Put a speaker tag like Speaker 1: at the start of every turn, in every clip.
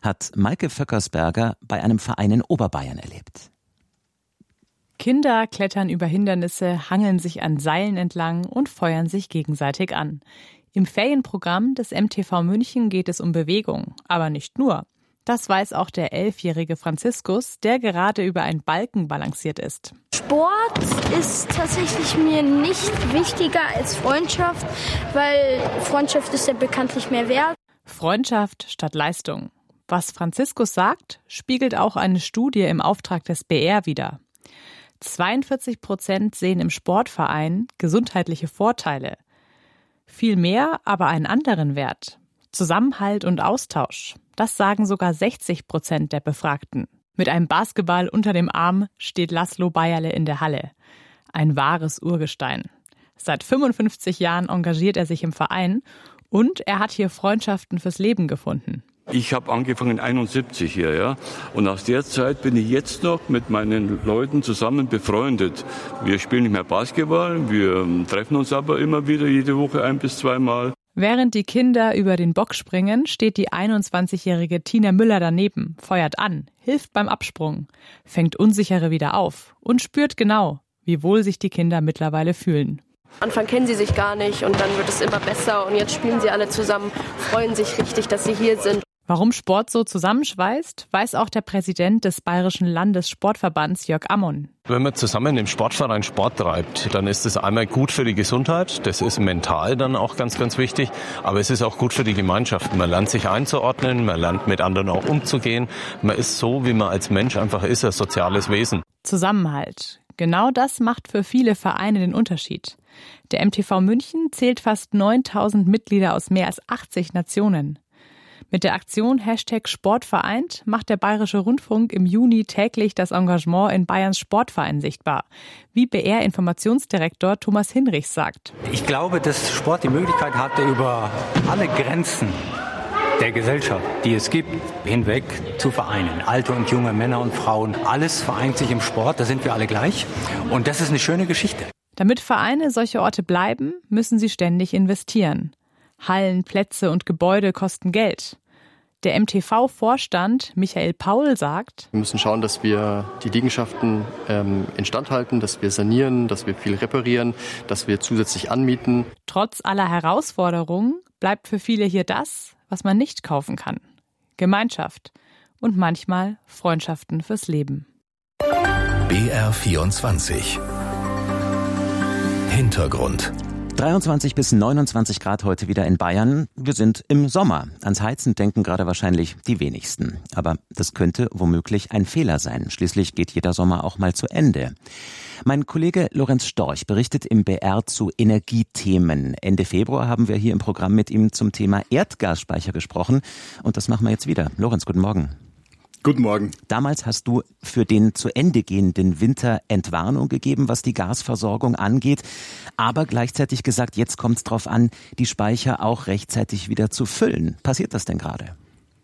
Speaker 1: hat Maike Vöckersberger bei einem Verein in Oberbayern erlebt.
Speaker 2: Kinder klettern über Hindernisse, hangeln sich an Seilen entlang und feuern sich gegenseitig an. Im Ferienprogramm des MTV München geht es um Bewegung, aber nicht nur. Das weiß auch der 11-jährige Franziskus, der gerade über einen Balken balanciert ist.
Speaker 3: Sport ist tatsächlich mir nicht wichtiger als Freundschaft, weil Freundschaft ist ja bekanntlich mehr wert.
Speaker 2: Freundschaft statt Leistung. Was Franziskus sagt, spiegelt auch eine Studie im Auftrag des BR wider. 42% sehen im Sportverein gesundheitliche Vorteile. Viel mehr aber einen anderen Wert. Zusammenhalt und Austausch. Das sagen sogar 60% der Befragten. Mit einem Basketball unter dem Arm steht Laszlo Bayerle in der Halle. Ein wahres Urgestein. Seit 55 Jahren engagiert er sich im Verein und er hat hier Freundschaften fürs Leben gefunden.
Speaker 4: Ich habe angefangen 71 hier, ja. Und aus der Zeit bin ich jetzt noch mit meinen Leuten zusammen befreundet. Wir spielen nicht mehr Basketball, wir treffen uns aber immer wieder jede Woche 1 bis 2 Mal.
Speaker 2: Während die Kinder über den Bock springen, steht die 21-jährige Tina Müller daneben, feuert an, hilft beim Absprung, fängt Unsichere wieder auf und spürt genau, wie wohl sich die Kinder mittlerweile fühlen.
Speaker 5: Am Anfang kennen sie sich gar nicht und dann wird es immer besser und jetzt spielen sie alle zusammen, freuen sich richtig, dass sie hier sind.
Speaker 2: Warum Sport so zusammenschweißt, weiß auch der Präsident des Bayerischen Landessportverbands Jörg Ammon.
Speaker 6: Wenn man zusammen im Sportverein Sport treibt, dann ist es einmal gut für die Gesundheit, das ist mental dann auch ganz, ganz wichtig, aber es ist auch gut für die Gemeinschaft. Man lernt sich einzuordnen, man lernt mit anderen auch umzugehen, man ist so, wie man als Mensch einfach ist, ein soziales Wesen.
Speaker 2: Zusammenhalt. Genau das macht für viele Vereine den Unterschied. Der MTV München zählt fast 9.000 Mitglieder aus mehr als 80 Nationen. Mit der Aktion #Sportvereint macht der Bayerische Rundfunk im Juni täglich das Engagement in Bayerns Sportvereinen sichtbar, wie BR-Informationsdirektor Thomas Hinrichs sagt.
Speaker 7: Ich glaube, dass Sport die Möglichkeit hatte, über alle Grenzen der Gesellschaft, die es gibt, hinweg zu vereinen. Alte und junge Männer und Frauen, alles vereint sich im Sport, da sind wir alle gleich und das ist eine schöne Geschichte.
Speaker 2: Damit Vereine solche Orte bleiben, müssen sie ständig investieren. Hallen, Plätze und Gebäude kosten Geld. Der MTV-Vorstand Michael Paul sagt:
Speaker 8: Wir müssen schauen, dass wir die Liegenschaften instand halten, dass wir sanieren, dass wir viel reparieren, dass wir zusätzlich anmieten.
Speaker 2: Trotz aller Herausforderungen bleibt für viele hier das, was man nicht kaufen kann. Gemeinschaft und manchmal Freundschaften fürs Leben.
Speaker 9: BR24 Hintergrund.
Speaker 1: 23 bis 29 Grad heute wieder in Bayern. Wir sind im Sommer. Ans Heizen denken gerade wahrscheinlich die wenigsten. Aber das könnte womöglich ein Fehler sein. Schließlich geht jeder Sommer auch mal zu Ende. Mein Kollege Lorenz Storch berichtet im BR zu Energiethemen. Ende Februar haben wir hier im Programm mit ihm zum Thema Erdgasspeicher gesprochen. Und das machen wir jetzt wieder. Lorenz, guten Morgen.
Speaker 10: Guten Morgen.
Speaker 1: Damals hast du für den zu Ende gehenden Winter Entwarnung gegeben, was die Gasversorgung angeht, aber gleichzeitig gesagt, jetzt kommt es darauf an, die Speicher auch rechtzeitig wieder zu füllen. Passiert das denn gerade?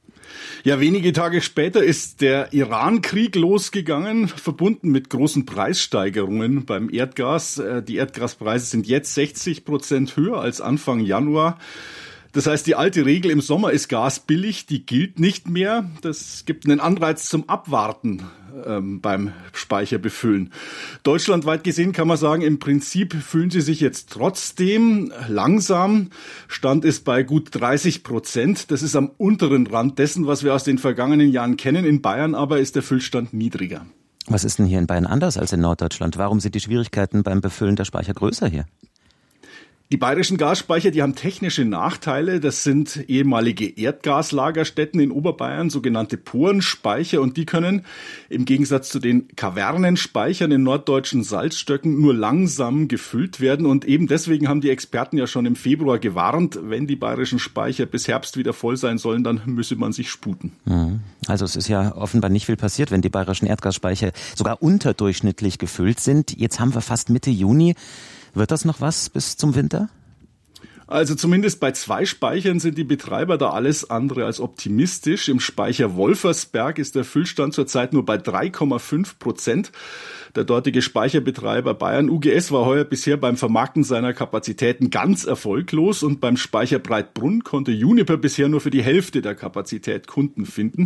Speaker 10: Ja, wenige Tage später ist der Iran-Krieg losgegangen, verbunden mit großen Preissteigerungen beim Erdgas. Die Erdgaspreise sind jetzt 60% höher als Anfang Januar. Das heißt, die alte Regel im Sommer ist Gas billig, die gilt nicht mehr. Das gibt einen Anreiz zum Abwarten beim Speicherbefüllen. Deutschlandweit gesehen kann man sagen, im Prinzip füllen sie sich jetzt trotzdem langsam. Stand ist bei gut 30%. Das ist am unteren Rand dessen, was wir aus den vergangenen Jahren kennen. In Bayern aber ist der Füllstand niedriger.
Speaker 1: Was ist denn hier in Bayern anders als in Norddeutschland? Warum sind die Schwierigkeiten beim Befüllen der Speicher größer hier?
Speaker 10: Die bayerischen Gasspeicher, die haben technische Nachteile. Das sind ehemalige Erdgaslagerstätten in Oberbayern, sogenannte Porenspeicher. Und die können im Gegensatz zu den Kavernenspeichern in norddeutschen Salzstöcken nur langsam gefüllt werden. Und eben deswegen haben die Experten ja schon im Februar gewarnt, wenn die bayerischen Speicher bis Herbst wieder voll sein sollen, dann müsse man sich sputen.
Speaker 1: Also es ist ja offenbar nicht viel passiert, wenn die bayerischen Erdgasspeicher sogar unterdurchschnittlich gefüllt sind. Jetzt haben wir fast Mitte Juni. Wird das noch was bis zum Winter?
Speaker 10: Also zumindest bei 2 Speichern sind die Betreiber da alles andere als optimistisch. Im Speicher Wolfersberg ist der Füllstand zurzeit nur bei 3,5%. Der dortige Speicherbetreiber Bayern UGS war heuer bisher beim Vermarkten seiner Kapazitäten ganz erfolglos und beim Speicher Breitbrunn konnte Uniper bisher nur für die Hälfte der Kapazität Kunden finden.